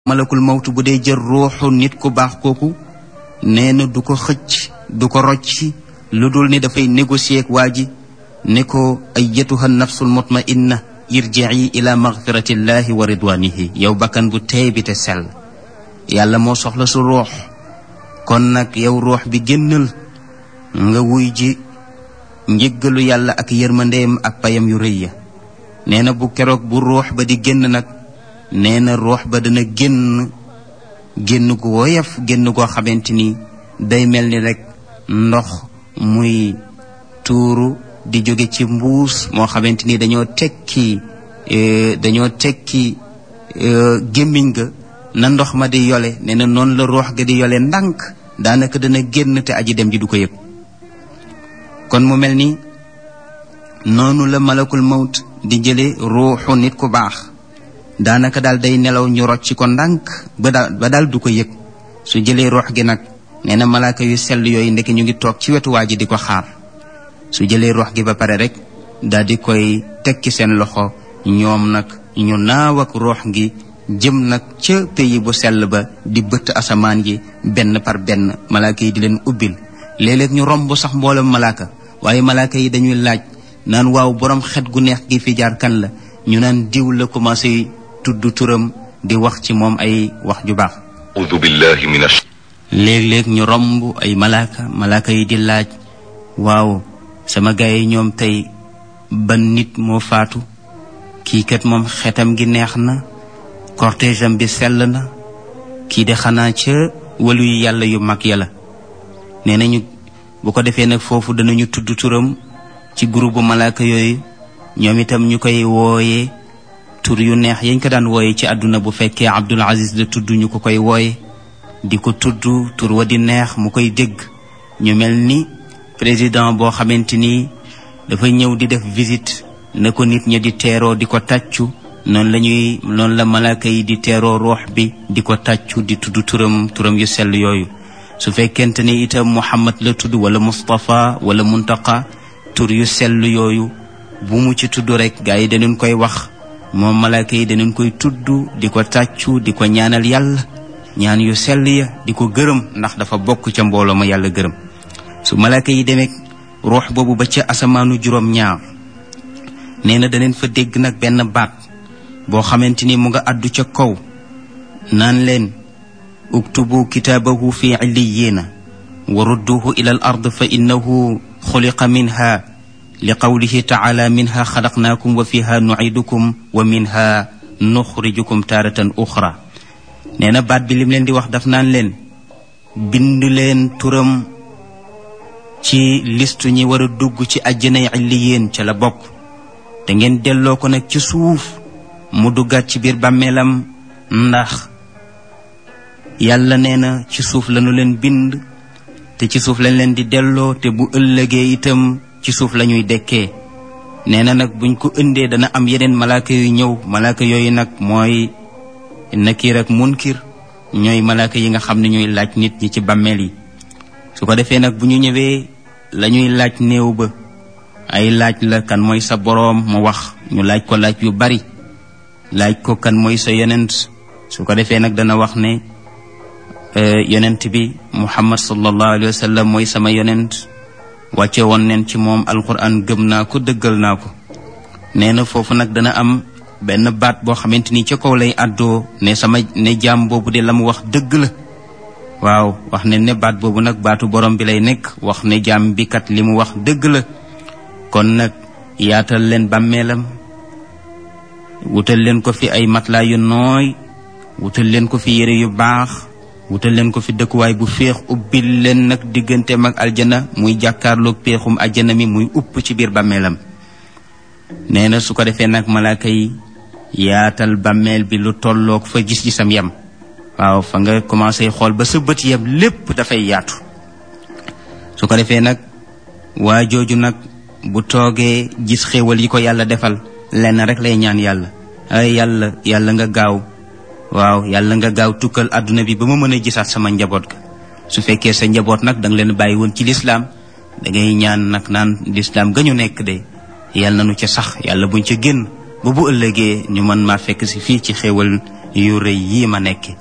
malakul mawtu bu dee jël ruuxu nit ku baax kooku nee na du ko xëcc du ko rocci lu dul ni dafay négocier ak waa ji ne ko ayyatuha nafsul mutmainna irji'i ila maghfiratillahi wa ridwanihi yow bakkan bu teey bi te sell yàlla moo soxla su ruux kon nag yow ruux bi génnal nga wuy ji njëggalu yàlla ak yërmandeem ak payam yu rëy ya nee na bu keroog bu ruux ba di génn nag nee na ruux ba dana génn gu woyof génn goo xamante ni day mel ni rek ndox muy tuuru di jóge ci mbuus moo xamante ni dañoo tekki gémmiñ ga na ndox ma di yole nee na noonu la ruux ga di yole ndànk daanaka dana génn te aji dem ji du ko yëg kon mu mel ni noonu la malakul mawt di jële ruuxu nit ku baax daanaka daal day nelaw ñu rocc ko ndànk ba daal du ko yëg su jëlee ruux gi nag nee na malaaka yu sell yooyu ndeke ñu ngi toog ci wetu waa ji di ko xaar su jëlee ruux gi ba pare rek daal di koy tekki seen loxo ñoom nag ñu naaw ak ruux gi jëm nag ca pays bu sell ba di bëtt asamaan ji benn par benn malaaka yi di leen ubbil léeg-léeg ñu romb sax mboolem malaaka waaye malaaka yi dañuy laaj naan waaw borom xet gu neex gi fi jaar kan la ñu naan diw la commencé tudd turam di wax ci moom ay wax ju baax. a'uudu billahi minash. léeg-léeg ñu romb ay malaaka yi di laaj waaw sama gaay yi ñoom tey ban nit moo faatu kii kat moom xetam gi neex na cortège am bi sell na kii de xanaa ca walu yu yàlla yu mag yàlla nee nañu bu ko defee nag foofu danañu tudd turam ci groupe bu malaaka yooyu ñoom itam ñu koy wooyee tur yu neex yañ ko daan wooye ci àdduna bu fekkee Abdul Aziz la tudd ñu ko koy wooye di ko tudd tur wa di neex mu koy dégg ñu mel ni président boo xamante ni dafa ñëw di def visite na ko nit ñi di teeroo di ko tàccu noonu la malaaka yi di teeroo ruux bi di ko tàccu di tudd turam yu sell yooyu su fekkente ni itam Muhammad la tudd wala Mustafa wala Muntaqa tur yu sell yooyu bu mu ci tudd rek gaa yi dañu koy wax moom malaaka yi dañu koy tudd di ko tàccu di ko ñaanal yàlla ñaan yu sell ya di ko gërëm ndax dafa bokk ca mbooloo ma yàlla gërëm su malaaka yi demee ruux boobu ba ca asamaanu juróom-ñaar nee na daneen fa dégg nag benn baat boo xamante ni mu nga àddu ca kaw naan leen uktubu kitaabahu fi illiyiina wa rudduhu ila al ard fa innahu xuliqa minha li qawlihi taala minha xalaqnaakum wa fiha nucidukum wa minha nuxrijukum taaratan uxra nee na baat bi lim leen di wax daf naan leen bind leen turam ci listu ñi war a dugg ci àjjanay illiyin ca la bokk te ngeen delloo ko nag ci suuf mu duggaat ci biir bàmmeelam ndax yàlla nee na ci suuf lañu leen bind te ci suuf lañ leen di delloo te bu ëllëgee itam ci suuf la ñuy dekkee nee na nag buñ ko ëndee dana am yeneen malaaka yu ñëw malaaka yooyu nag mooy nakiir ak munkir ñooy malaaka yi nga xam ne ñooy laaj nit ñi ci bàmmeel yi su ko defee nag bu ñu ñëwee la ñuy laaj néew ba ay laaj la kan mooy sa boroom mu wax ñu laaj ko laaj yu bari laaj ko kan mooy sa yonent su ko defee nag dana wax ne yonent bi Muhammad sallallahu alayhi wa sallam mooy sama yonent wàcce woon neen ci moom alquran gëm naa ko dëggal naa ko nee na foofu nag dana am benn baat boo xamante ni ca kaw lay àddoo ne jaam boobu de la mu wax dëgg la waaw wax ne baat boobu nag baatu borom bi lay nekk wax ne jaam bi kat li mu wax dëgg la kon nag yaatal leen bàmmeelam wutal leen ko fi ay matelas yu nooy wutal leen ko fi yére yu baax wutal leen ko fi dëkkuwaay bu féex ubbil leen nag digganteem ak aljana muy jàkkaarloog péexum aljana mi muy upp ci biir bàmmeelam nee na su ko defee nag malaaka yi yaatal bàmmeel bi lu tolloog fa gis-gisam yem waaw fa nga commencé xool ba sa bët yem lépp dafay yaatu su ko defee nag waa jooju nag bu toogee gis xéewal yi ko yàlla defal lenn rek lay ñaan yàlla ay yàlla nga gaaw waaw yàlla nga gaaw tukkal àdduna bi ba ma mën a gisaat sama njaboot ga su fekkee sa njaboot nag danga leen bàyyi woon ci lislaam dangay ñaan nag naan lislaam ga ñu nekk de yàlla na nu ca sax yàlla buñ ca génn ba bu ëllëgee ñu mën maa fekk si fii ci xéewal yu rëy yii ma nekke